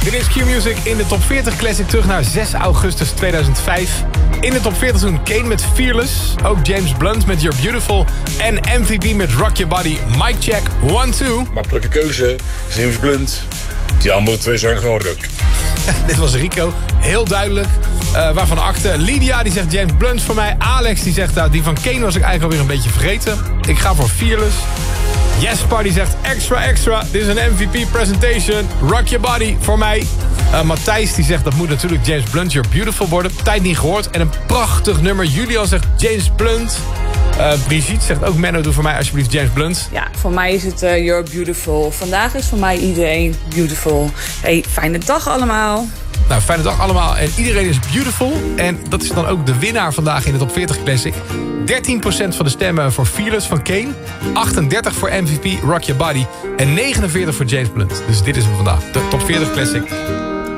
Dit is Q-Music in de top 40 classic terug naar 6 augustus 2005. In de top 40 toen Kane met Fearless. Ook James Blunt met You're Beautiful. En MVP met Rock Your Body. Mic check, 1-2. Makkelijke keuze. James Blunt. Die andere twee zijn gewoon ruk. Dit was Rico. Heel duidelijk. Waarvan akte. Lydia die zegt James Blunt voor mij. Alex die zegt die van Kane was ik eigenlijk alweer een beetje vergeten. Ik ga voor Fearless. Jesper die zegt extra extra. Dit is een MVP presentation. Rock Your Body voor mij. Matthijs die zegt dat moet natuurlijk James Blunt You're Beautiful worden. Tijd niet gehoord. En een prachtig nummer. Julian zegt James Blunt. Brigitte zegt ook Menno doe voor mij alsjeblieft James Blunt. Ja, voor mij is het You're Beautiful. Vandaag is voor mij iedereen beautiful. Hey, fijne dag allemaal. Nou, fijne dag allemaal. En iedereen is beautiful. En dat is dan ook de winnaar vandaag in de top 40 Classic. 13% van de stemmen voor Fearless van Kane. 38 voor MVP Rock Your Body. En 49 voor James Blunt. Dus dit is hem vandaag. De top 40 Classic.